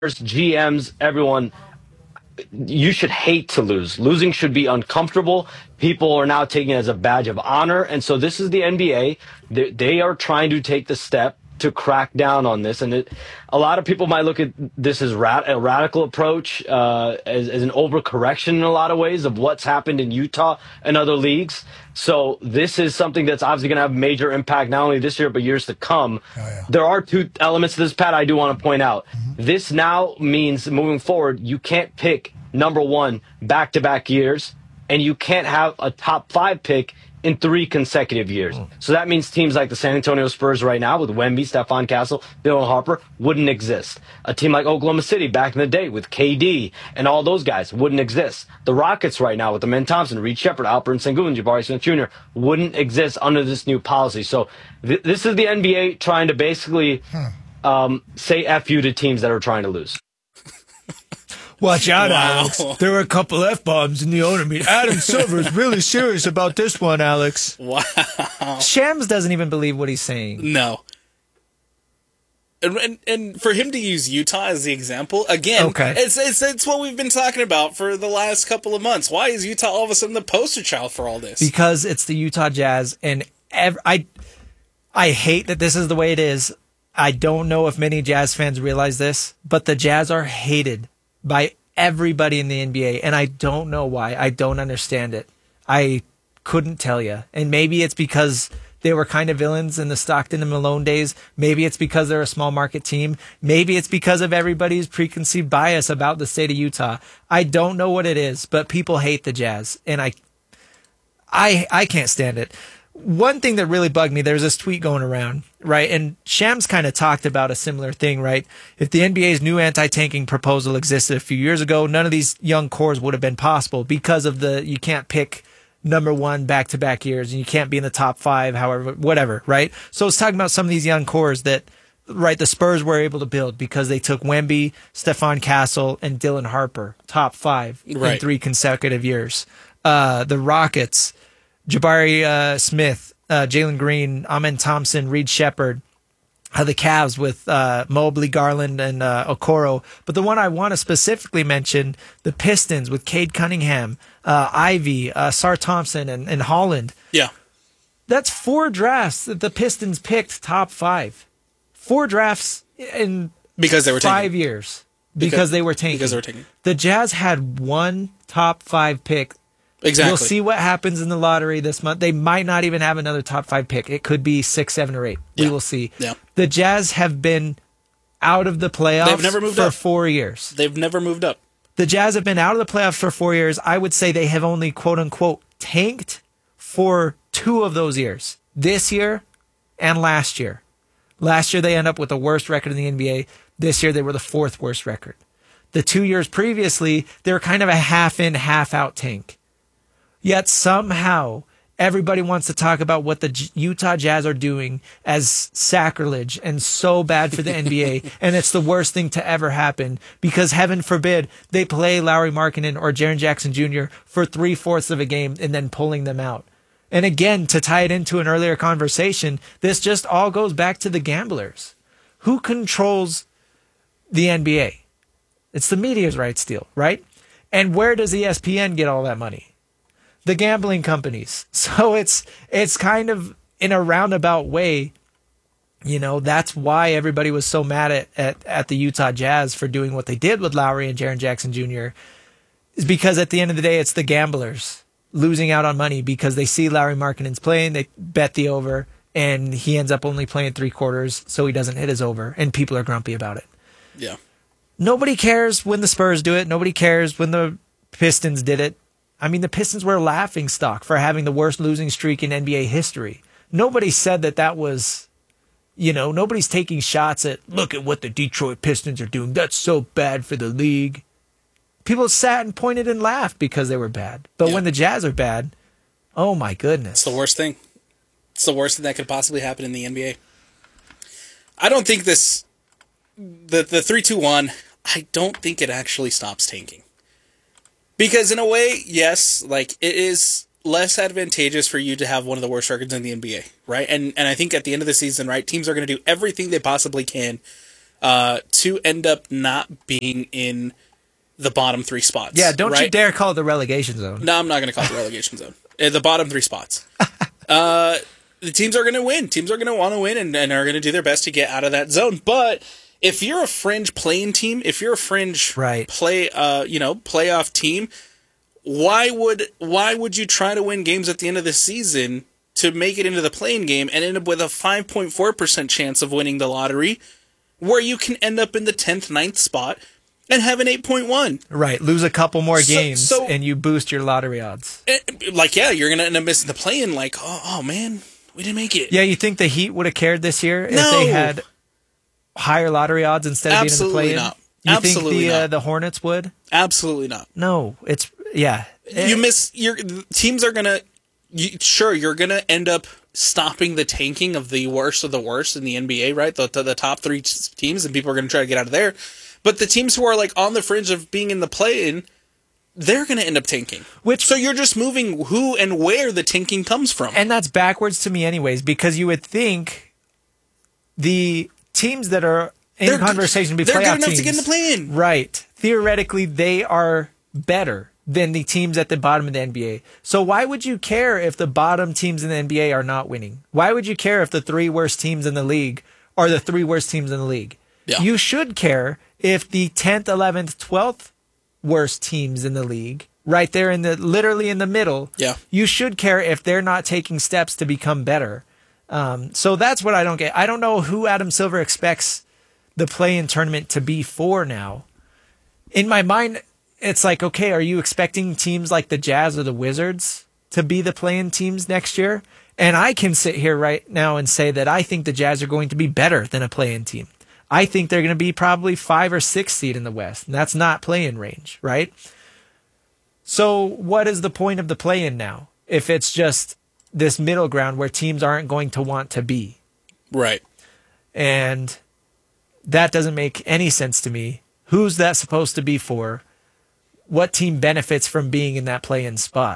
GMs, everyone, you should hate to lose. Losing should be uncomfortable. People are now taking it as a badge of honor. And so this is the NBA. They are trying to take the step to crack down on this. And a lot of people might look at this as a radical approach, as an overcorrection in a lot of ways of what's happened in Utah and other leagues. So this is something that's obviously going to have major impact not only this year, but years to come. Oh, yeah. There are two elements to this, Pat, I do want to point out. This now means moving forward, you can't pick number one back-to-back years, and you can't have a top 5 pick in 3 consecutive years. So that means teams like the San Antonio Spurs right now with Wemby, Stephon Castle, Dylan Harper wouldn't exist. A team like Oklahoma City back in the day with KD and all those guys wouldn't exist. The Rockets right now with the Men Thompson, Reed Shepard, Alperen Sengun, Jabari Smith Jr. wouldn't exist under this new policy. So this is the NBA trying to basically say F you to teams that are trying to lose. Watch out, Alex. There were a couple F-bombs in the owner meeting. Adam Silver is really serious about this one, Alex. Wow. Shams doesn't even believe what he's saying. No. And for him to use Utah as the example, again, okay. It's what we've been talking about for the last couple of months. Why is Utah all of a sudden the poster child for all this? Because it's the Utah Jazz, and I hate that this is the way it is. I don't know if many Jazz fans realize this, but the Jazz are hated by everybody in the NBA, and I don't know why. I don't understand it. I couldn't tell you. And maybe it's because they were kind of villains in the Stockton and Malone days. Maybe it's because they're a small market team. Maybe it's because of everybody's preconceived bias about the state of Utah. I don't know what it is, but people hate the Jazz, and I can't stand it. One thing that really bugged me, there's this tweet going around, right? And Shams kind of talked about a similar thing, right? If the NBA's new anti-tanking proposal existed a few years ago, none of these young cores would have been possible because of you can't pick number one back-to-back years and you can't be in the top 5, however, whatever, right? So it's talking about some of these young cores that, right, the Spurs were able to build because they took Wemby, Stephon Castle, and Dylan Harper, top 5 in 3 consecutive years. The Rockets, Jabari Smith, Jalen Green, Amen Thompson, Reed Shepard. The Cavs with Mobley, Garland, and Okoro. But the one I want to specifically mention, the Pistons with Cade Cunningham, Ivy, Sar Thompson, and Holland. Yeah. That's 4 drafts that the Pistons picked top 5. 4 drafts in because they were 5 years. Because they were tanking. Because they were tanking. The Jazz had 1 top 5 pick. Exactly. We'll see what happens in the lottery this month. They might not even have another top 5 pick. It could be 6, 7, or 8. Yeah. We will see. Yeah. The Jazz have been out of the playoffs They've never moved for up. 4 years. They've never moved up. The Jazz have been out of the playoffs for 4 years. I would say they have only, quote unquote, tanked for 2 of those years. This year and last year. Last year they ended up with the worst record in the NBA. This year they were the 4th worst record. The 2 years previously, they were kind of a half in, half out tank. Yet somehow everybody wants to talk about what the Utah Jazz are doing as sacrilege and so bad for the NBA. And it's the worst thing to ever happen because heaven forbid they play Lauri Markkanen or Jaren Jackson Jr. for 3/4 of a game and then pulling them out. And again, to tie it into an earlier conversation, this just all goes back to the gamblers. Who controls the NBA? It's the media's rights deal, right? And where does ESPN get all that money? The gambling companies. So it's kind of in a roundabout way, that's why everybody was so mad at the Utah Jazz for doing what they did with Lowry and Jaren Jackson Jr. is because at the end of the day, it's the gamblers losing out on money because they see Lauri Markkanen's playing, they bet the over, and he ends up only playing 3 quarters, so he doesn't hit his over, and people are grumpy about it. Yeah. Nobody cares when the Spurs do it. Nobody cares when the Pistons did it. I mean, the Pistons were a laughing stock for having the worst losing streak in NBA history. Nobody said that was, nobody's taking shots at, look at what the Detroit Pistons are doing. That's so bad for the league. People sat and pointed and laughed because they were bad. But when the Jazz are bad, oh my goodness. It's the worst thing. It's the worst thing that could possibly happen in the NBA. I don't think the 3-2-1, I don't think it actually stops tanking. Because in a way, yes, it is less advantageous for you to have one of the worst records in the NBA, right? And I think at the end of the season, right, teams are going to do everything they possibly can to end up not being in the bottom 3 spots. Yeah, don't right? you dare call it the relegation zone. No, I'm not going to call it the relegation zone. The bottom 3 spots. The teams are going to win. Teams are going to want to win and are going to do their best to get out of that zone. But if you're a fringe playing team, if you're a fringe playoff team, why would you try to win games at the end of the season to make it into the playing game and end up with a 5.4% chance of winning the lottery, where you can end up in the 10th, 9th spot and have an 8.1? Right, lose a couple more games and you boost your lottery odds. You're going to end up missing the play-in. Like, oh man, we didn't make it. Yeah, you think the Heat would have cared this year if they had higher lottery odds instead of Absolutely being in the play-in? Not. You Absolutely think not. The Hornets would? Absolutely not. No, You miss your teams are gonna. You're gonna end up stopping the tanking of the worst of the worst in the NBA, right? The top 3 teams, and people are gonna try to get out of there. But the teams who are like on the fringe of being in the play-in, they're gonna end up tanking. So you're just moving who and where the tanking comes from, and that's backwards to me, anyways, because you would think the teams that are in conversation to be playoff teams, they're good enough to get in the play-in, right? Theoretically, they are better than the teams at the bottom of the NBA. So why would you care if the bottom teams in the NBA are not winning? Why would you care if the 3 worst teams in the league are the 3 worst teams in the league? Yeah. You should care if the 10th, 11th, 12th worst teams in the league, right there literally in the middle, you should care if they're not taking steps to become better. So that's what I don't get. I don't know who Adam Silver expects the play-in tournament to be for now. In my mind, it's like, okay, are you expecting teams like the Jazz or the Wizards to be the play-in teams next year? And I can sit here right now and say that I think the Jazz are going to be better than a play-in team. I think they're going to be probably 5 or 6 seed in the West, and that's not play-in range, right? So what is the point of the play-in now if it's just this middle ground where teams aren't going to want to be? Right. And that doesn't make any sense to me. Who's that supposed to be for? What team benefits from being in that play-in spot?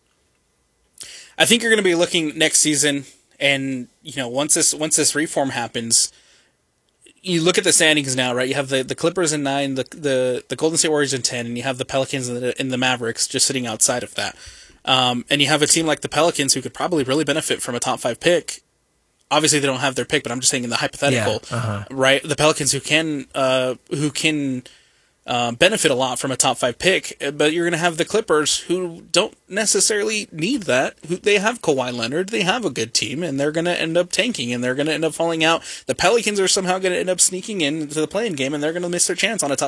I think you're going to be looking next season, and once this reform happens, you look at the standings now, right? You have the Clippers in 9, the Golden State Warriors in 10, and you have the Pelicans and the Mavericks just sitting outside of that. And you have a team like the Pelicans who could probably really benefit from a top 5 pick. Obviously, they don't have their pick, but I'm just saying in the hypothetical, right? The Pelicans who can benefit a lot from a top 5 pick, but you're going to have the Clippers who don't necessarily need that. They have Kawhi Leonard, they have a good team, and they're going to end up tanking, and they're going to end up falling out. The Pelicans are somehow going to end up sneaking into the play-in game, and they're going to miss their chance on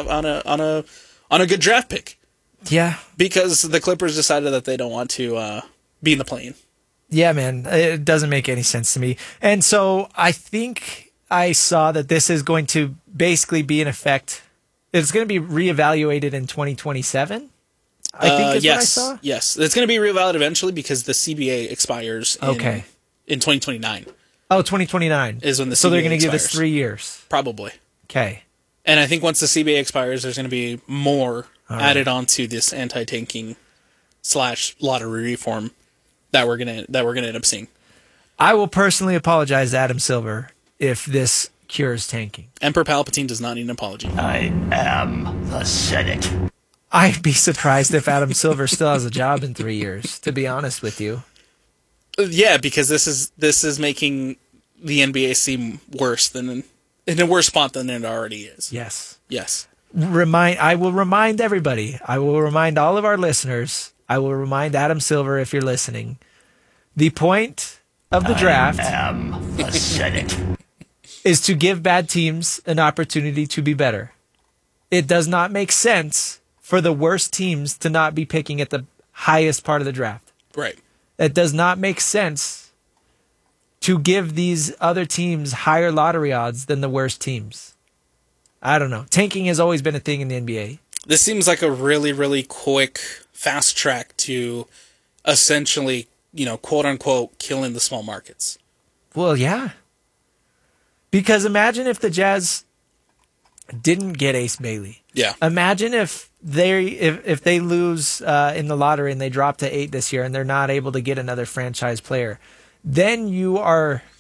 a good draft pick. Yeah, because the Clippers decided that they don't want to be in the play-in. Yeah, man, it doesn't make any sense to me. And so I think I saw that this is going to basically be in effect. It's going to be reevaluated in 2027. I think is what I saw. Yes, it's going to be reevaluated eventually because the CBA expires in 2029. Oh, 2029 is when the CBA so they're going to give expires. us 3 years. Probably. Okay. And I think once the CBA expires, there's going to be more added onto this anti-tanking / lottery reform that we're gonna end up seeing. I will personally apologize to Adam Silver if this cures tanking. Emperor Palpatine does not need an apology. I am the Senate. I'd be surprised if Adam Silver still has a job in 3 years, to be honest with you. Yeah, because this is making the NBA seem worse than in a worse spot than it already is. Yes. Yes. I will remind everybody. I will remind all of our listeners. I will remind Adam Silver, if you're listening, the point of the draft I am the Senate. is to give bad teams an opportunity to be better. It does not make sense for the worst teams to not be picking at the highest part of the draft. Right. It does not make sense to give these other teams higher lottery odds than the worst teams. I don't know. Tanking has always been a thing in the NBA. This seems like a really, really quick, fast track to essentially, quote unquote, killing the small markets. Well, yeah. Because imagine if the Jazz didn't get Ace Bailey. Yeah. Imagine if they lose in the lottery and they drop to 8 this year and they're not able to get another franchise player. Then you are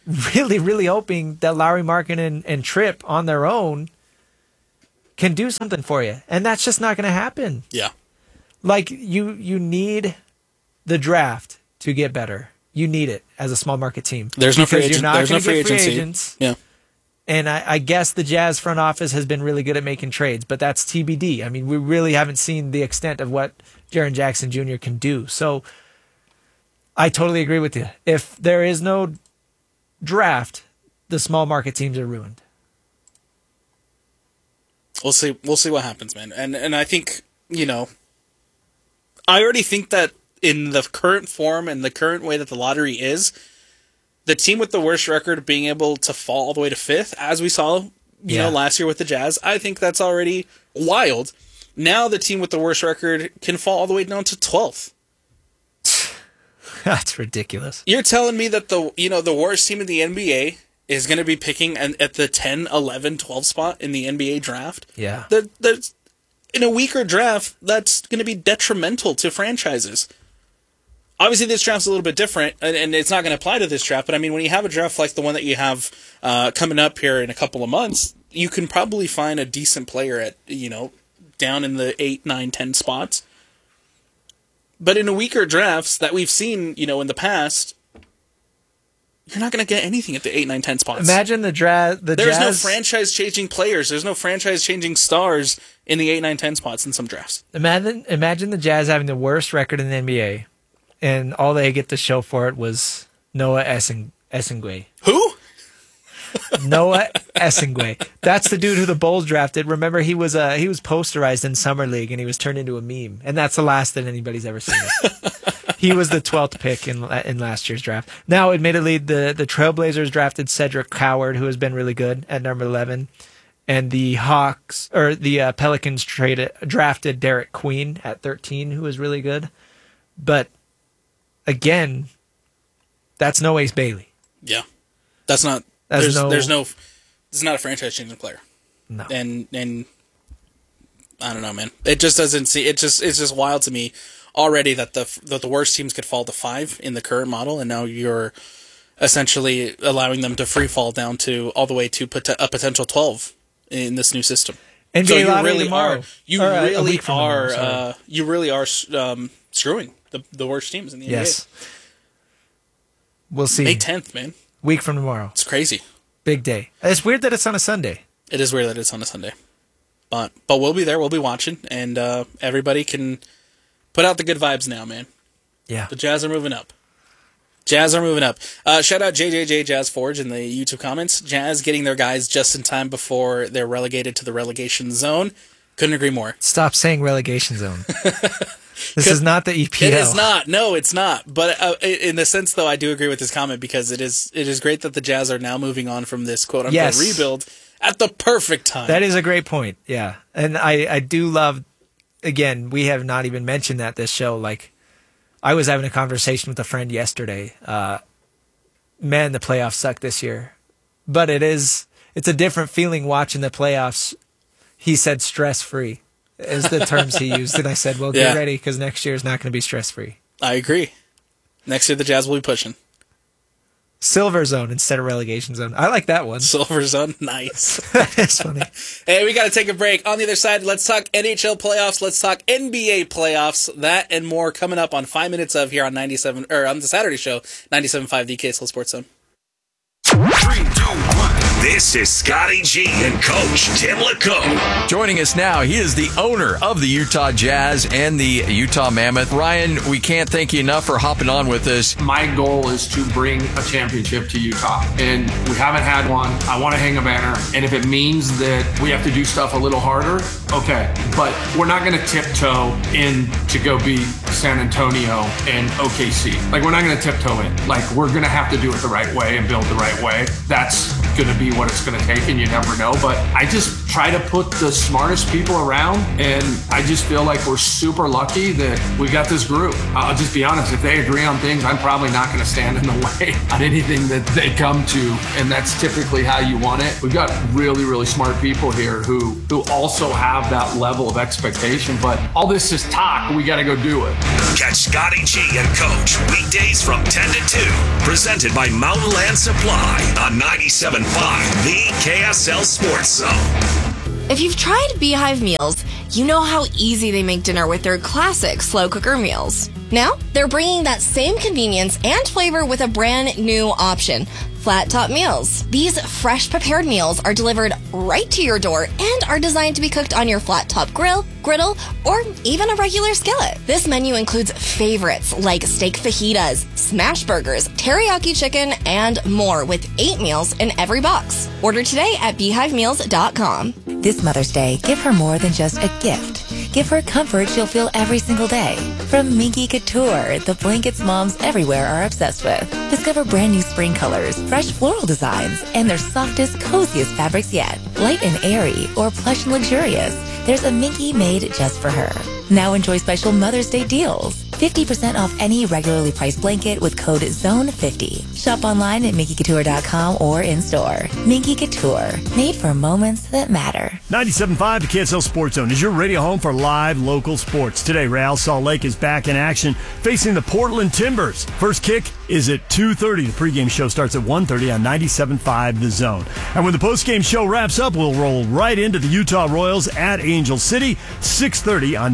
really, really hoping that Lauri Markkanen and Tripp on their own can do something for you. And that's just not going to happen. Yeah. Like, you need the draft to get better. You need it as a small market team. There's no free Because agent. you're not There's no gonna free get free agency. agents. Yeah. And I guess the Jazz front office has been really good at making trades, but that's TBD. I mean, we really haven't seen the extent of what Jaren Jackson Jr. can do. So I totally agree with you. If there is no draft, the small market teams are ruined. We'll see what happens, man. And I think, I already think that in the current form and the current way that the lottery is, the team with the worst record being able to fall all the way to 5th, as we saw, last year with the Jazz, I think that's already wild. Now the team with the worst record can fall all the way down to 12th. That's ridiculous. You're telling me that the worst team in the NBA is going to be picking at the 10, 11, 12 spot in the NBA draft? Yeah. In a weaker draft, that's going to be detrimental to franchises. Obviously, this draft's a little bit different, and it's not going to apply to this draft, but I mean, when you have a draft like the one that you have coming up here in a couple of months, you can probably find a decent player at, down in the 8, 9, 10 spots. But in a weaker drafts that we've seen, in the past, you're not going to get anything at the 8, 9, 10 spots. Imagine the There's Jazz. no franchise-changing players. There's no franchise-changing stars in the 8, 9, 10 spots in some drafts. Imagine the Jazz having the worst record in the NBA, and all they get to show for it was Noah Essingwe. Who? Noah Essingwe. That's the dude who the Bulls drafted. Remember, he was posterized in Summer League, and he was turned into a meme. And that's the last that anybody's ever seen. He was the 12th pick in last year's draft. Now, admittedly, the Trailblazers drafted Cedric Coward, who has been really good at number 11, and the Pelicans drafted Derek Queen at 13, who was really good. But again, that's no Ace Bailey. Yeah, that's not. This is not a franchise-changing player. No. And I don't know, man. It just doesn't see. It's just wild to me already that the worst teams could fall to 5 in the current model, and now you're essentially allowing them to free fall down to all the way to a potential 12 in this new system. NBA so you really are screwing the worst teams in the NBA. Yes. We'll see. May 10th, man. Week from tomorrow. It's crazy. Big day. It's weird that it's on a Sunday. It is weird that it's on a Sunday. But we'll be there. We'll be watching. And everybody can put out the good vibes now, man. Yeah. The Jazz are moving up. Shout out JJJ Jazz Forge in the YouTube comments. Jazz getting their guys just in time before they're relegated to the relegation zone. Couldn't agree more. Stop saying relegation zone. This is not the EPL. It is not. No, it's not. But in the sense, though, I do agree with this comment because it is great that the Jazz are now moving on from this quote-unquote rebuild at the perfect time. That is a great point, yeah. And I do love, again, we have not even mentioned that this show. Like, I was having a conversation with a friend yesterday. Man, the playoffs suck this year. But it's a different feeling watching the playoffs. He said stress-free. Is the terms he used. And I said, well, get ready because next year is not going to be stress-free. I agree. Next year, the Jazz will be pushing. Silver zone instead of relegation zone. I like that one. Silver zone. Nice. That is funny. Hey, we got to take a break. On the other side, let's talk NHL playoffs. Let's talk NBA playoffs. That and more coming up on 5 minutes of here on on the Saturday show, 97.5 the KSL Sports Zone. 3, 2, 1. This is Scotty G and Coach Tim LeComb. Joining us now, he is the owner of the Utah Jazz and the Utah Mammoth. Ryan, we can't thank you enough for hopping on with us. My goal is to bring a championship to Utah, and we haven't had one. I want to hang a banner, and if it means that we have to do stuff a little harder, okay. But we're not going to tiptoe in to go beat San Antonio and OKC. Like, we're not going to tiptoe in. Like, we're going to have to do it the right way and build the right way. That's going to be what it's going to take, and you never know. But I just try to put the smartest people around. And I just feel like we're super lucky that we got this group. I'll just be honest, if they agree on things, I'm probably not going to stand in the way on anything that they come to. And that's typically how you want it. We've got really, really smart people here who also have that level of expectation. But all this is talk. We got to go do it. Catch Scotty G and Coach weekdays from 10 to 2. Presented by Mountain Land Supply on 97.5, the KSL Sports Zone. If you've tried Beehive meals, you know how easy they make dinner with their classic slow cooker meals. Now, they're bringing that same convenience and flavor with a brand new option. Flat Top Meals. These fresh prepared meals are delivered right to your door and are designed to be cooked on your flat top grill, griddle, or even a regular skillet. This menu includes favorites like steak fajitas, smash burgers, teriyaki chicken, and more with 8 meals in every box. Order today at beehivemeals.com. This Mother's Day, give her more than just a gift. Give her comfort she'll feel every single day. From Minky Couture, the blankets moms everywhere are obsessed with. Discover brand new spring colors, fresh floral designs, and their softest, coziest fabrics yet. Light and airy or plush and luxurious, there's a Minky made just for her. Now enjoy special Mother's Day deals. 50% off any regularly priced blanket with code ZONE50. Shop online at minkycouture.com or in-store. Minky Couture, made for moments that matter. 97.5, the KSL Sports Zone is your radio home for live local sports. Today, Real Salt Lake is back in action, facing the Portland Timbers. First kick is at 2:30. The pregame show starts at 1:30 on 97.5 The Zone. And when the postgame show wraps up, we'll roll right into the Utah Royals at Angel City, 6:30 on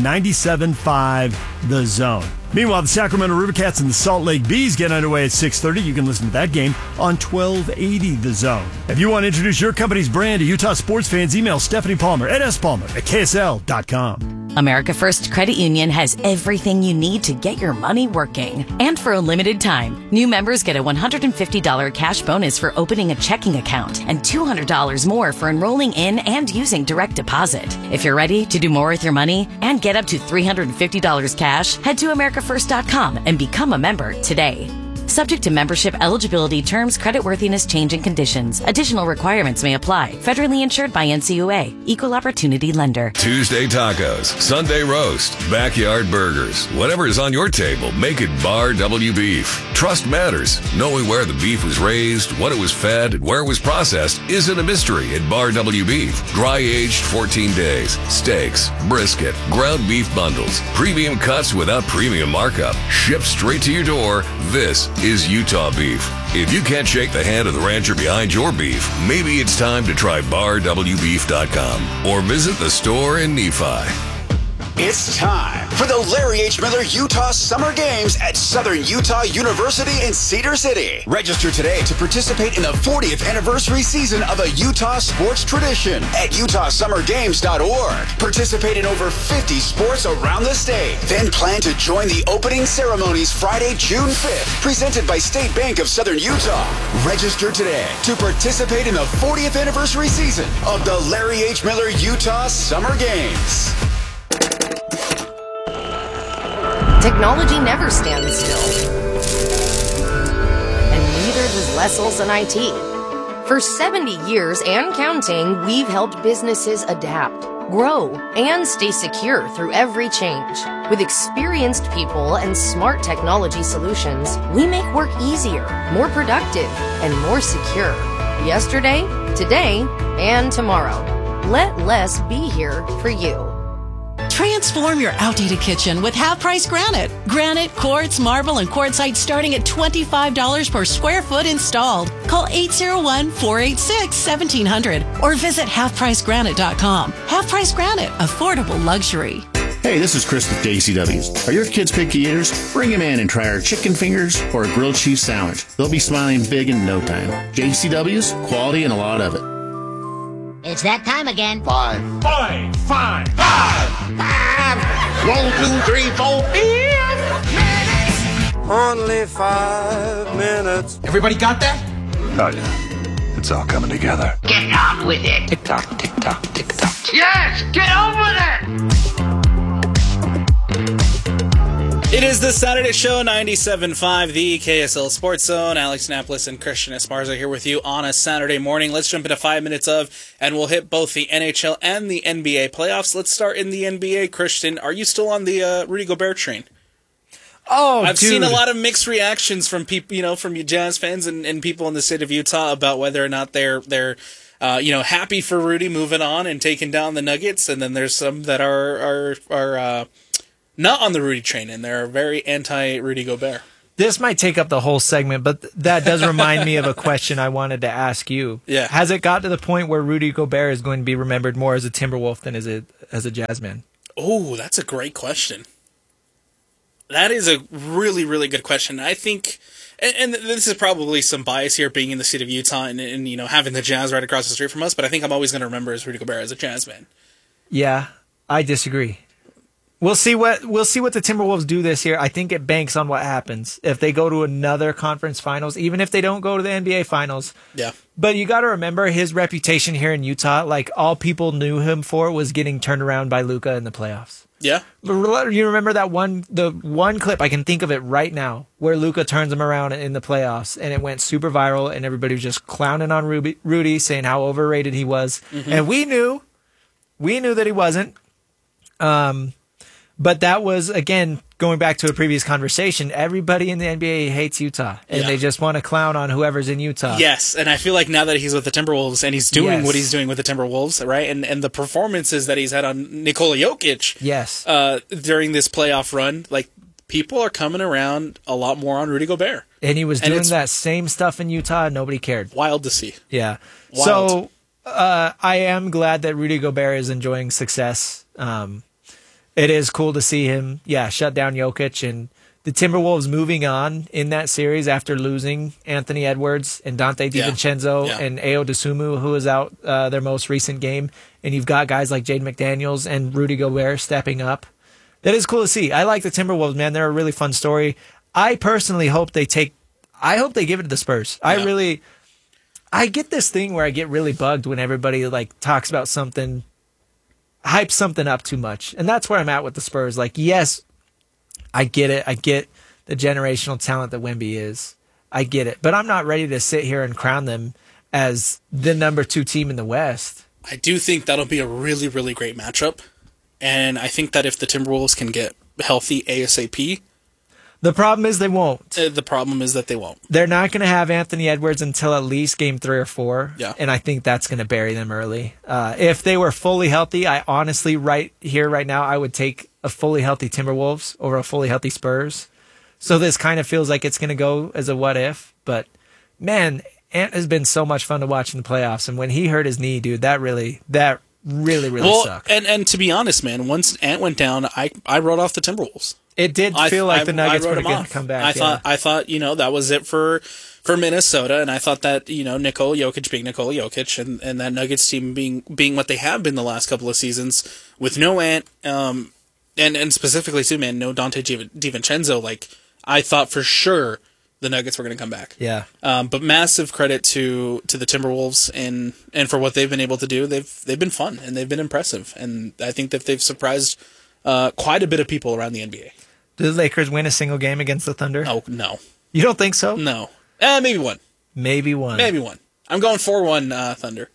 97.5 The Zone. Meanwhile, the Sacramento Rivercats and the Salt Lake Bees get underway at 6:30. You can listen to that game on 1280 The Zone. If you want to introduce your company's brand to Utah sports fans, email Stephanie Palmer at spalmer@ksl.com. America First Credit Union has everything you need to get your money working. And for a limited time, new members get a $150 cash bonus for opening a checking account and $200 more for enrolling in and using direct deposit. If you're ready to do more with your money and get up to $350 cash, head to americafirst.com and become a member today. Subject to membership eligibility, terms, creditworthiness, change, and conditions. Additional requirements may apply. Federally insured by NCUA. Equal Opportunity Lender. Tuesday tacos, Sunday roast, backyard burgers. Whatever is on your table, make it Bar W Beef. Trust matters. Knowing where the beef was raised, what it was fed, and where it was processed isn't a mystery at Bar W Beef. Dry aged 14 days. Steaks, brisket, ground beef bundles, premium cuts without premium markup. Shipped straight to your door. This is Utah beef. If you can't shake the hand of the rancher behind your beef, maybe it's time to try BarWBeef.com or visit the store in Nephi. It's time for the Larry H. Miller Utah Summer Games at Southern Utah University in Cedar City. Register today to participate in the 40th anniversary season of a Utah sports tradition at utahsummergames.org. Participate in over 50 sports around the state. Then plan to join the opening ceremonies Friday, June 5th, presented by State Bank of Southern Utah. Register today to participate in the 40th anniversary season of the Larry H. Miller Utah Summer Games. Technology never stands still. And neither does Leslie and IT. For 70 years and counting, we've helped businesses adapt, grow, and stay secure through every change. With experienced people and smart technology solutions, we make work easier, more productive, and more secure. Yesterday, today, and tomorrow. Let Les be here for you. Transform your outdated kitchen with half-price granite. Granite, quartz, marble, and quartzite starting at $25 per square foot installed. Call 801-486-1700 or visit halfpricegranite.com. Half Price Granite, affordable luxury. Hey, this is Chris with JCW's. Are your kids picky eaters? Bring them in and try our chicken fingers or a grilled cheese sandwich. They'll be smiling big in no time. JCW's, quality and a lot of it. It's that time again. 5. 1, 2, 3, 4, 5 minutes. Only 5 minutes. Everybody got that? Oh, yeah. It's all coming together. Get on with it. Tick tock, tick tock, tick tock. Yes, get on with it. It is the Saturday Show, 97.5, the KSL Sports Zone. Alex Napolis and Christian Esparza here with you on a Saturday morning. Let's jump into 5 minutes of, and we'll hit both the NHL and the NBA playoffs. Let's start in the NBA. Christian, are you still on the Rudy Gobert train? Oh, I've dude. seen a lot of mixed reactions from people, from you Jazz fans and people in the state of Utah about whether or not they're happy for Rudy moving on and taking down the Nuggets, and then there's some that are not on the Rudy train, and they're very anti-Rudy Gobert. This might take up the whole segment, but that does remind me of a question I wanted to ask you. Yeah. Has it got to the point where Rudy Gobert is going to be remembered more as a Timberwolf than as a Jazz man? Oh, that's a great question. That is a really, really good question. I think, and this is probably some bias here, being in the state of Utah and having the Jazz right across the street from us, but I think I'm always going to remember as Rudy Gobert as a Jazz man. Yeah, I disagree. We'll see what the Timberwolves do this year. I think it banks on what happens if they go to another conference finals, even if they don't go to the NBA finals. Yeah. But you got to remember his reputation here in Utah. Like, all people knew him for was getting turned around by Luka in the playoffs. Yeah. You remember the one clip, I can think of it right now, where Luka turns him around in the playoffs, and it went super viral, and everybody was just clowning on Rudy, saying how overrated he was. Mm-hmm. And we knew that he wasn't. But that was, again, going back to a previous conversation, everybody in the NBA hates Utah, and they just want to clown on whoever's in Utah. Yes, and I feel like now that he's with the Timberwolves and he's doing Yes. what he's doing with the Timberwolves, right, and the performances that he's had on Nikola Jokic Yes. During this playoff run, like, people are coming around a lot more on Rudy Gobert. And he was doing it's that same stuff in Utah, and nobody cared. Wild to see. Yeah. Wild. So I am glad that Rudy Gobert is enjoying success. It is cool to see him, shut down Jokic, and the Timberwolves moving on in that series after losing Anthony Edwards and Dante DiVincenzo and Ayo Dosunmu, who was out their most recent game. And you've got guys like Jaden McDaniels and Rudy Gobert stepping up. That is cool to see. I like the Timberwolves, man. They're a really fun story. I personally hope they give it to the Spurs. I get this thing where I get really bugged when everybody talks about something, hype something up too much. And that's where I'm at with the Spurs. Like, yes, I get it. I get the generational talent that Wemby is. I get it. But I'm not ready to sit here and crown them as the number 2 team in the West. I do think that'll be a really, really great matchup. And I think that if the Timberwolves can get healthy ASAP... The problem is they won't. The problem is that they won't. They're not going to have Anthony Edwards until at least game 3 or 4. Yeah. And I think that's going to bury them early. If they were fully healthy, I honestly, right now, I would take a fully healthy Timberwolves over a fully healthy Spurs. So this kind of feels like it's going to go as a what if. But, man, Ant has been so much fun to watch in the playoffs. And when he hurt his knee, dude, that really sucked. And to be honest, man, once Ant went down, I wrote off the Timberwolves. It did feel like the Nuggets were going to come back. I thought that was it for Minnesota, and I thought that Nikola Jokic being Nikola Jokic, and that Nuggets team being what they have been the last couple of seasons with no Ant, and specifically too, man, no Dante DiVincenzo. Like, I thought for sure the Nuggets were going to come back. Yeah. But massive credit to the Timberwolves and for what they've been able to do. They've been fun and they've been impressive, and I think that they've surprised quite a bit of people around the NBA. Did the Lakers win a single game against the Thunder? Oh, no. You don't think so? No. Maybe one. Maybe one. I'm going 4-1 Thunder.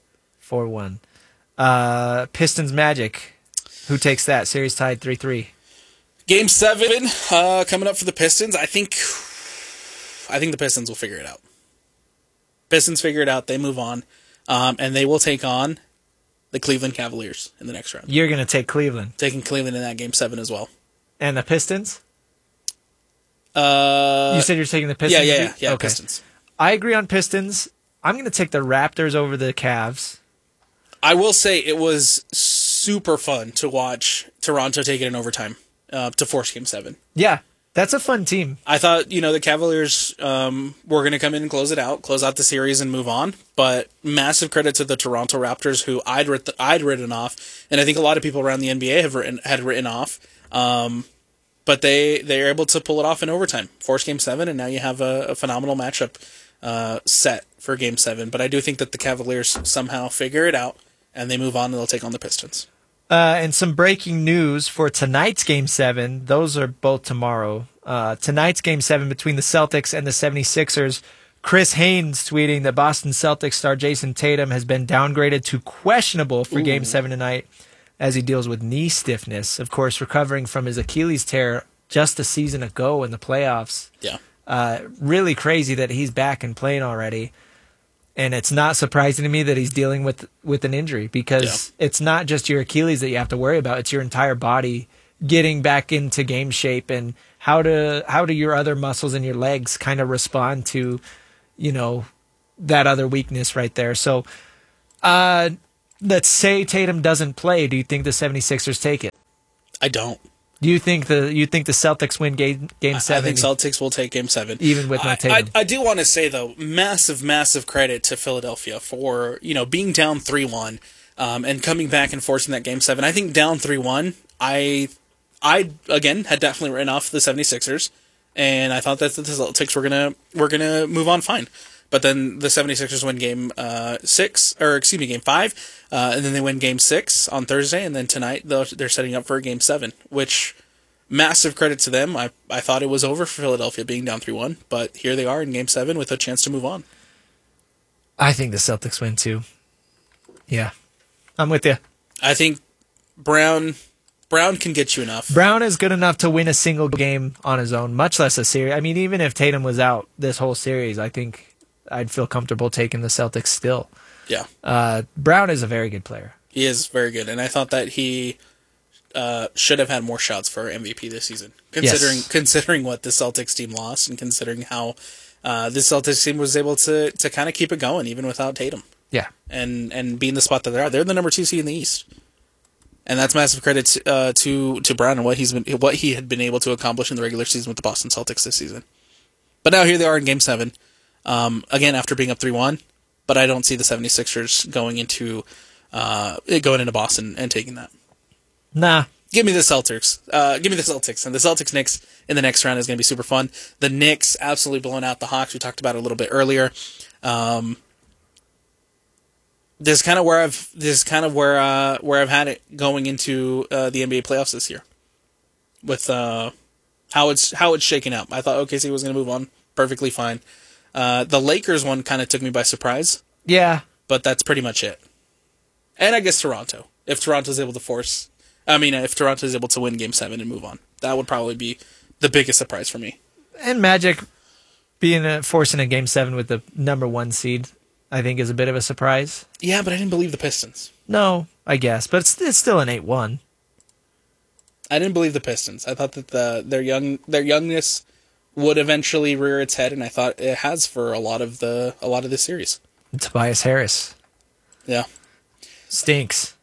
4-1. Pistons Magic. Who takes that? Series tied 3-3. Game 7 coming up for the Pistons. I think the Pistons will figure it out. Pistons figure it out. They move on. And they will take on the Cleveland Cavaliers in the next round. You're going to take Cleveland. Taking Cleveland in that Game 7 as well. And the Pistons? You said you're taking the Pistons? Yeah, okay. Pistons. I agree on Pistons. I'm going to take the Raptors over the Cavs. I will say it was super fun to watch Toronto take it in overtime to force Game 7. Yeah, that's a fun team. I thought, the Cavaliers were going to come in and close out the series and move on. But massive credit to the Toronto Raptors, who I'd written off, and I think a lot of people around the NBA had written off. But they're able to pull it off in overtime, force Game 7, and now you have a phenomenal matchup set for Game 7. But I do think that the Cavaliers somehow figure it out, and they move on, and they'll take on the Pistons. And some breaking news for tonight's Game 7. Those are both tomorrow. Tonight's Game 7 between the Celtics and the 76ers. Chris Haynes tweeting that Boston Celtics star Jason Tatum has been downgraded to questionable for Game 7 tonight as he deals with knee stiffness. Of course, recovering from his Achilles tear just a season ago in the playoffs. Yeah. Really crazy that he's back and playing already. And it's not surprising to me that he's dealing with an injury because it's not just your Achilles that you have to worry about. It's your entire body getting back into game shape, and how do your other muscles in your legs kind of respond to, that other weakness right there. So let's say Tatum doesn't play. Do you think the 76ers take it? I don't. Do you think the Celtics win game 7? I think Celtics will take Game 7, even with no Tatum. I do want to say though, massive credit to Philadelphia for being down 3-1 and coming back and forcing that Game 7. I think down 3-1, I again had definitely written off the 76ers, and I thought that the Celtics were gonna move on fine. But then the 76ers win Game 5, and then they win Game 6 on Thursday, and then tonight they're setting up for Game 7, which, massive credit to them. I thought it was over for Philadelphia being down 3-1, but here they are in Game 7 with a chance to move on. I think the Celtics win too. Yeah, I'm with you. I think Brown can get you enough. Brown is good enough to win a single game on his own, much less a series. I mean, even if Tatum was out this whole series, I think I'd feel comfortable taking the Celtics still. Yeah. Brown is a very good player. He is very good, and I thought that he should have had more shots for MVP this season, considering what the Celtics team lost, and considering how the Celtics team was able to kind of keep it going even without Tatum. Yeah. And be in the spot that they are. They're the number 2 seed in the East. And that's massive credit to Brown and what he had been able to accomplish in the regular season with the Boston Celtics this season. But now here they are in Game 7, again after being up 3-1. But I don't see the 76ers going into Boston and taking that. Nah. Give me the Celtics. Give me the Celtics. And the Celtics-Knicks in the next round is going to be super fun. The Knicks absolutely blowing out the Hawks. We talked about it a little bit earlier. This is kind of where I've had it going into the NBA playoffs this year, with how it's shaking up. I thought OKC was going to move on perfectly fine. The Lakers one kind of took me by surprise. Yeah, but that's pretty much it. And I guess Toronto, if Toronto's able to win Game 7 and move on, that would probably be the biggest surprise for me. And Magic forcing a Game 7 with the number 1 seed, I think, is a bit of a surprise. Yeah, but I didn't believe the Pistons. No, I guess, but it's still an 8-1. I didn't believe the Pistons. I thought that their youngness would eventually rear its head, and I thought it has for a lot of this series. Tobias Harris. Yeah. Stinks.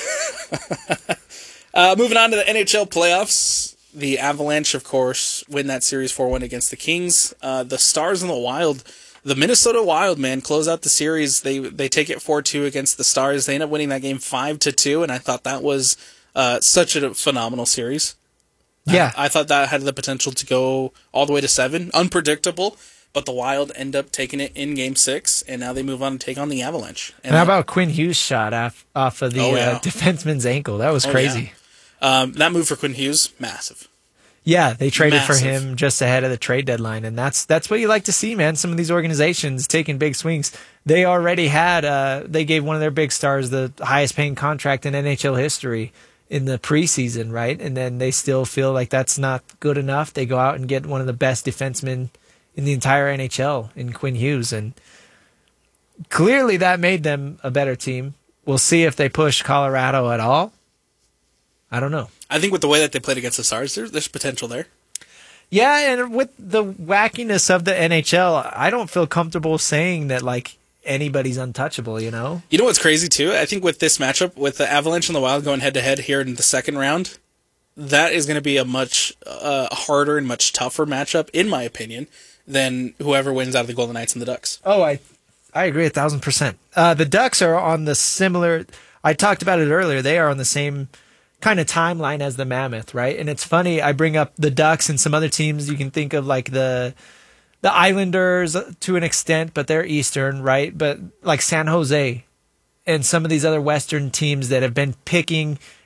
Moving on to the NHL playoffs. The Avalanche, of course, win that series 4-1 against the Kings. The Stars and the Wild. The Minnesota Wild, man, close out the series. They take it 4-2 against the Stars. They end up winning that game 5-2, and I thought that was such a phenomenal series. Yeah. I thought that had the potential to go all the way to 7. Unpredictable, but the Wild end up taking it in Game 6, and now they move on and take on the Avalanche. And how about Quinn Hughes' shot off of the defenseman's ankle? That was crazy. Yeah. That move for Quinn Hughes, massive. Yeah, they traded for him just ahead of the trade deadline, and that's what you like to see, man. Some of these organizations taking big swings. They already had they gave one of their big stars the highest paying contract in NHL history in the preseason, right? And then they still feel like that's not good enough. They go out and get one of the best defensemen in the entire NHL in Quinn Hughes, and clearly that made them a better team. We'll see if they push Colorado at all. I don't know. I think with the way that they played against the Stars, there's potential there. Yeah, and with the wackiness of the NHL, I don't feel comfortable saying that like anybody's untouchable, you know? You know what's crazy too? I think with this matchup, with the Avalanche and the Wild going head to head here in the second round, that is going to be a much harder and much tougher matchup, in my opinion, than whoever wins out of the Golden Knights and the Ducks. Oh, I agree 1,000%. The Ducks are on the similar. I talked about it earlier. They are on the same kind of timeline as the Mammoth, right? And it's funny, I bring up the Ducks and some other teams you can think of, like the Islanders to an extent, but they're Eastern, right? But like San Jose and some of these other Western teams that have been picking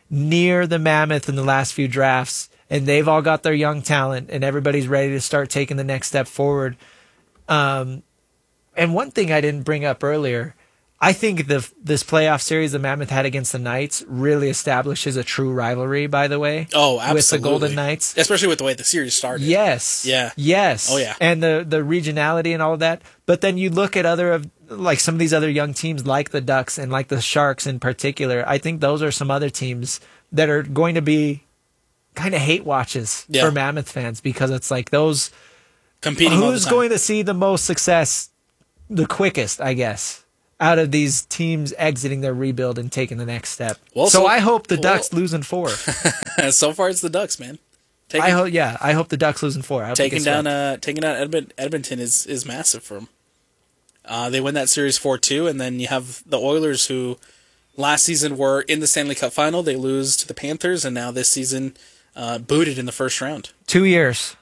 near the Mammoth in the last few drafts, and they've all got their young talent, and everybody's ready to start taking the next step forward. And one thing I didn't bring up earlier, I think this playoff series the Mammoth had against the Knights really establishes a true rivalry, by the way. Oh, absolutely. With the Golden Knights. Especially with the way the series started. Yes. Yeah. Yes. Oh, yeah. And the regionality and all of that. But then you look at some of these other young teams like the Ducks and like the Sharks in particular. I think those are some other teams that are going to be kind of hate watches for Mammoth fans, because it's like those competing. Who's going to see the most success the quickest, I guess, out of these teams exiting their rebuild and taking the next step? Well, so I hope the Ducks lose in 4. So far, it's the Ducks, man. I hope the Ducks lose in 4. Taking down Edmonton is massive for them. They win that series 4-2, and then you have the Oilers, who last season were in the Stanley Cup final. They lose to the Panthers, and now this season booted in the first round. 2 years.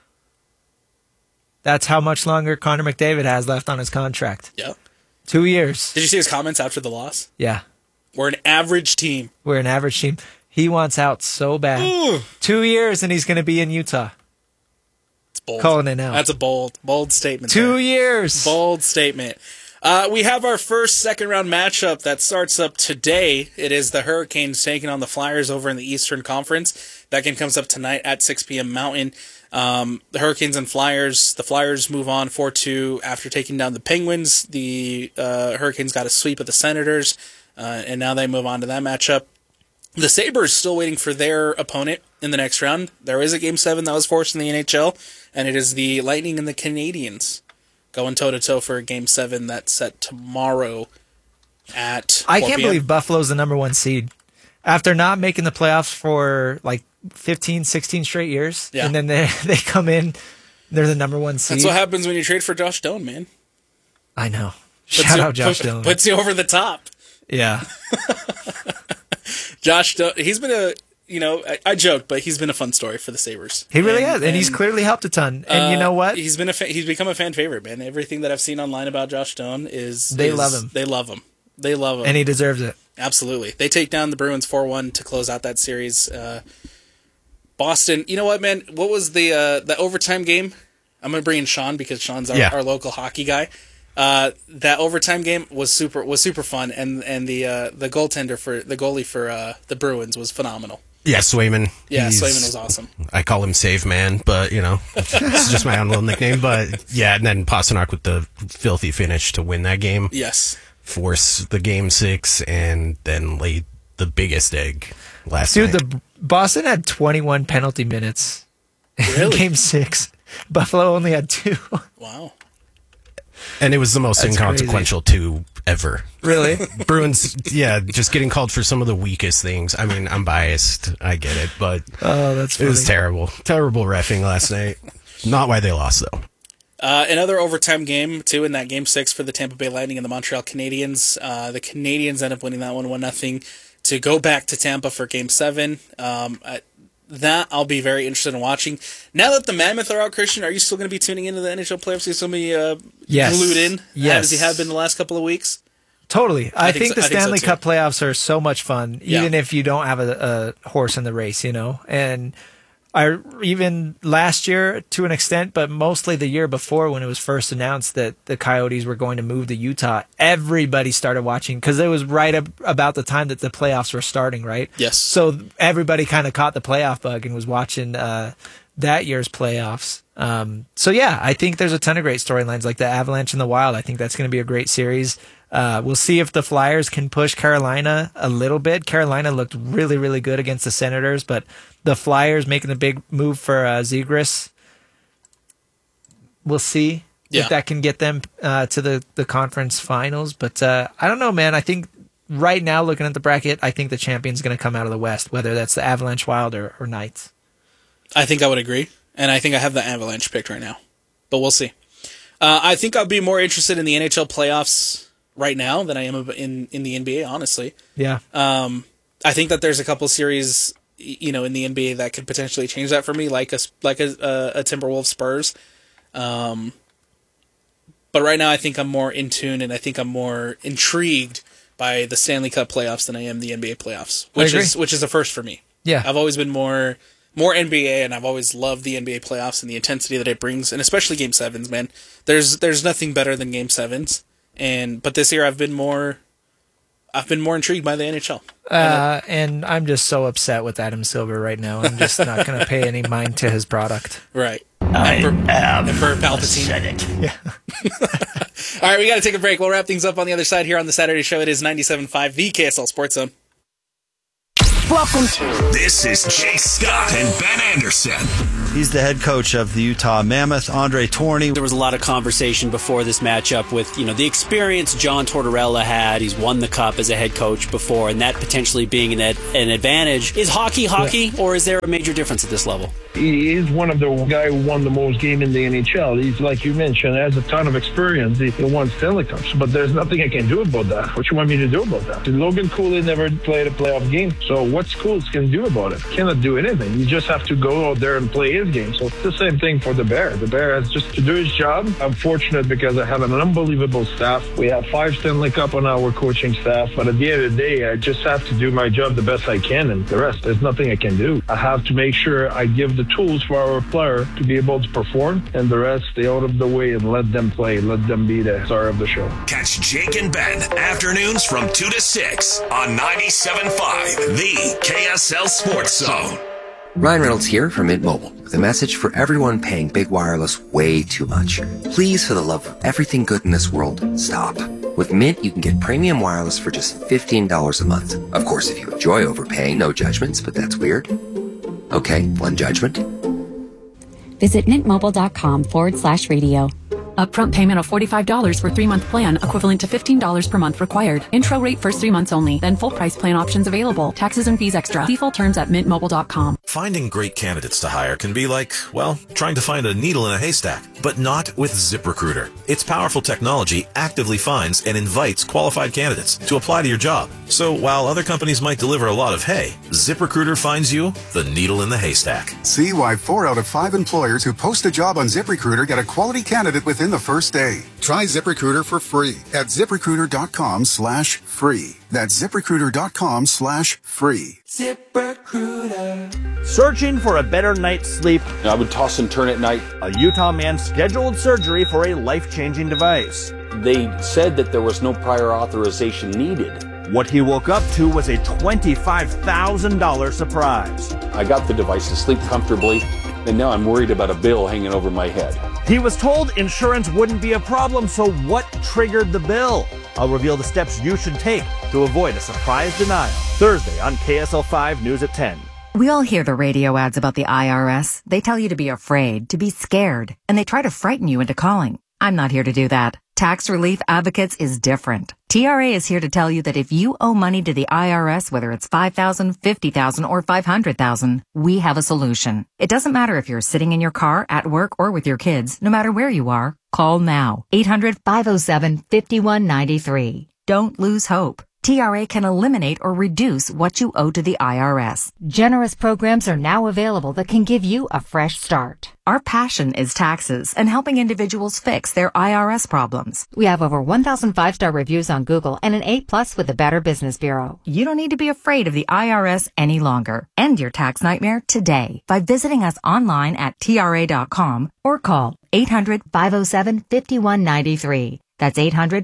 That's how much longer Connor McDavid has left on his contract. Yeah. 2 years. Did you see his comments after the loss? Yeah. We're an average team. He wants out so bad. Ooh. 2 years and he's going to be in Utah. It's bold. Calling it out. That's a bold statement. 2 years. Bold statement. We have our first second-round matchup that starts up today. It is the Hurricanes taking on the Flyers over in the Eastern Conference. That game comes up tonight at 6 p.m. Mountain. The Hurricanes and Flyers. The Flyers move on 4-2 after taking down the Penguins. The Hurricanes got a sweep of the Senators, and now they move on to that matchup. The Sabres still waiting for their opponent in the next round. There is a Game 7 that was forced in the NHL, and it is the Lightning and the Canadiens going toe-to-toe for a Game 7 that's set tomorrow at 4 I can't p.m. believe Buffalo's the number 1 seed. After not making the playoffs for like 15, 16 straight years, and then they come in, they're the number 1 seed. That's what happens when you trade for Josh Doan, man. I know. Shout out Josh Doan. Puts you over the top. Yeah. Josh Doan, he's been I joke, but he's been a fun story for the Sabres. He really has, and he's clearly helped a ton. And you know what? He's become a fan favorite, man. Everything that I've seen online about Josh Doan love him. They love him. They love him. And he deserves it. Absolutely. They take down the Bruins 4-1 to close out that series. Boston, you know what, man? What was the overtime game? I'm going to bring in Sean because Sean's our local hockey guy. That overtime game was super fun, and the goalie for the Bruins was phenomenal. Yeah, Swayman. Yeah, Swayman was awesome. I call him Save Man, but it's just my own little nickname. But yeah, and then Pasternak with the filthy finish to win that game. Yes. Force the Game 6 and then lay the biggest egg last night. Dude, the Boston had 21 penalty minutes really? in Game 6. Buffalo only had 2. Wow. And it was the most inconsequential 2 ever. Really? Bruins, just getting called for some of the weakest things. I mean, I'm biased. I get it, but that's funny. It was terrible. Terrible reffing last night. Not why they lost, though. Another overtime game, too, in that Game 6 for the Tampa Bay Lightning and the Montreal Canadiens. The Canadiens end up winning that one 1-0 to go back to Tampa for Game 7. That I'll be very interested in watching. Now that the Mammoth are out, Christian, are you still going to be tuning into the NHL playoffs? Are you still going to be glued in as you have been the last couple of weeks? Totally. I think the Stanley so Cup playoffs are so much fun, even if you don't have a horse in the race, And even last year to an extent, but mostly the year before when it was first announced that the Coyotes were going to move to Utah, everybody started watching because it was right about the time that the playoffs were starting, right? Yes. So everybody kind of caught the playoff bug and was watching that year's playoffs. I think there's a ton of great storylines like the Avalanche and the Wild. I think that's going to be a great series. We'll see if the Flyers can push Carolina a little bit. Carolina looked really, really good against the Senators, but the Flyers making a big move for Zegras. We'll see if that can get them to the conference finals. But I don't know, man. I think right now, looking at the bracket, I think the champion's going to come out of the West, whether that's the Avalanche, Wild, or Knights. I think I would agree, and I think I have the Avalanche picked right now. But we'll see. I think I'll be more interested in the NHL playoffs right now than I am in the NBA, honestly. Yeah. I think that there's a couple series, in the NBA that could potentially change that for me, like a Timberwolves Spurs. But right now, I think I'm more in tune, and I think I'm more intrigued by the Stanley Cup playoffs than I am the NBA playoffs, I agree. which is a first for me. Yeah. I've always been more NBA, and I've always loved the NBA playoffs and the intensity that it brings, and especially Game 7s, man. There's nothing better than Game 7s. But this year I've been more intrigued by the NHL. And I'm just so upset with Adam Silver right now. I'm just not going to pay any mind to his product. Right. Emperor Palpatine. Yeah. All right, we got to take a break. We'll wrap things up on the other side here on the Saturday show. It is 97.5, the KSL Sports Zone. Welcome to. This is Jay Scott and Ben Anderson. He's the head coach of the Utah Mammoth, Andre Tourney. There was a lot of conversation before this matchup with, the experience John Tortorella had. He's won the cup as a head coach before, and that potentially being an advantage. Is hockey, or is there a major difference at this level? He is one of the guys who won the most game in the NHL. He's, like you mentioned, has a ton of experience. He won Stanley Cups, but there's nothing I can do about that. What you want me to do about that? Logan Cooley never played a playoff game, so what Schools can do about it? Cannot do anything. You just have to go out there and play his game. So it's the same thing for the Bear. The Bear has just to do his job. I'm fortunate because I have an unbelievable staff. We have 5 Stanley Cup on our coaching staff, but at the end of the day, I just have to do my job the best I can, and the rest, there's nothing I can do. I have to make sure I give the tools for our player to be able to perform, and the rest, stay out of the way and let them play. Let them be the star of the show. Catch Jake and Ben afternoons from 2 to 6 on 97.5, the KSL Sports Zone. Ryan Reynolds here from Mint Mobile with a message for everyone paying big wireless way too much. Please, for the love of everything good in this world, stop. With Mint, you can get premium wireless for just $15 a month. Of course, if you enjoy overpaying, no judgments, but that's weird. Okay, one judgment. Visit mintmobile.com/radio. Upfront payment of $45 for 3-month plan, equivalent to $15 per month required. Intro rate first 3 months only, then full price plan options available. Taxes and fees extra. See full terms at mintmobile.com. Finding great candidates to hire can be like, well, trying to find a needle in a haystack, but not with ZipRecruiter. Its powerful technology actively finds and invites qualified candidates to apply to your job. So while other companies might deliver a lot of hay, ZipRecruiter finds you the needle in the haystack. See why 4 out of 5 employers who post a job on ZipRecruiter get a quality candidate within the first day. Try ZipRecruiter for free at ZipRecruiter.com/free. That's ZipRecruiter.com/free. ZipRecruiter. Searching for a better night's sleep? I would toss and turn at night. A Utah man scheduled surgery for a life-changing device. They said that there was no prior authorization needed. What he woke up to was a $25,000 surprise. I got the device to sleep comfortably, and now I'm worried about a bill hanging over my head. He was told insurance wouldn't be a problem, so what triggered the bill? I'll reveal the steps you should take to avoid a surprise denial. Thursday on KSL 5 News at 10. We all hear the radio ads about the IRS. They tell you to be afraid, to be scared, and they try to frighten you into calling. I'm not here to do that. Tax Relief Advocates is different. TRA is here to tell you that if you owe money to the IRS, whether it's $5,000, $50,000, or $500,000, we have a solution. It doesn't matter if you're sitting in your car, at work, or with your kids. No matter where you are, call now. 800-507-5193. Don't lose hope. TRA can eliminate or reduce what you owe to the IRS. Generous programs are now available that can give you a fresh start. Our passion is taxes and helping individuals fix their IRS problems. We have over 1,000 5-star reviews on Google and an A+ with the Better Business Bureau. You don't need to be afraid of the IRS any longer. End your tax nightmare today by visiting us online at TRA.com or call 800-507-5193. That's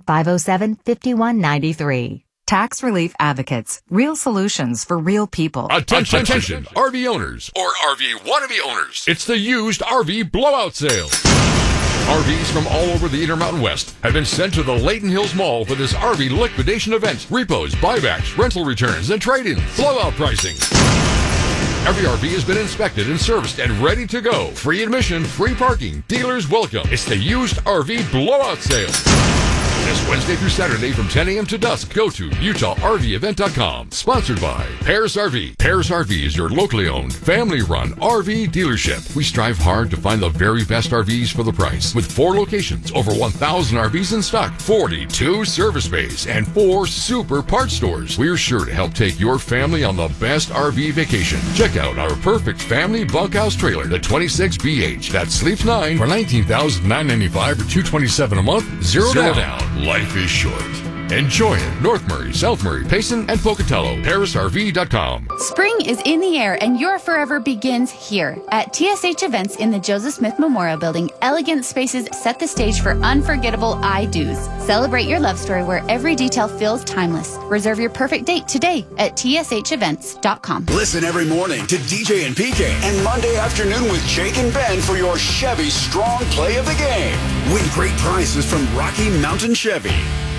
800-507-5193. Tax Relief Advocates. Real solutions for real people. Attention, RV owners or RV wannabe owners. It's the used RV blowout sale. RVs from all over the Intermountain West have been sent to the Layton Hills Mall for this RV liquidation event. Repos, buybacks, rental returns, and trade-ins. Blowout pricing. Every RV has been inspected and serviced and ready to go. Free admission, free parking. Dealers welcome. It's the used RV blowout sale. This Wednesday through Saturday from 10 a.m. to dusk. Go to UtahRVEvent.com. Sponsored by Pears RV. Pears RV is your locally owned, family-run RV dealership. We strive hard to find the very best RVs for the price. With 4 locations, over 1,000 RVs in stock, 42 service bays, and 4 super parts stores. We're sure to help take your family on the best RV vacation. Check out our perfect family bunkhouse trailer, the 26BH. That sleeps 9 for $19,995 or $227 a month. Zero down. Life is short. Enjoy it. North Murray, South Murray, Payson, and Pocatello. ParisRV.com. Spring is in the air and your forever begins here. At TSH Events in the Joseph Smith Memorial Building, elegant spaces set the stage for unforgettable I-dos. Celebrate your love story where every detail feels timeless. Reserve your perfect date today at tshevents.com. Listen every morning to DJ and PK and Monday afternoon with Jake and Ben for your Chevy Strong Play of the Game. Win great prizes from Rocky Mountain Chevy.